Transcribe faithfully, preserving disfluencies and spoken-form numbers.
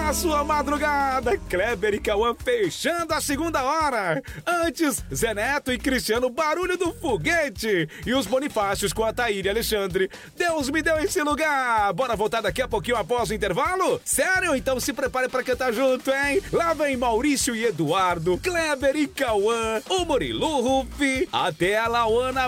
a sua madrugada. Kleber e Cauã fechando a segunda hora. Antes, Zé Neto e Cristiano, barulho do foguete. E os Bonifácios com a Thaíra e Alexandre. Deus me deu esse lugar. Bora voltar daqui a pouquinho após o intervalo? Sério? Então se prepare pra cantar junto, hein? Lá vem Maurício e Eduardo, Kleber e Cauã, o Murilo Rufi, até a Lauana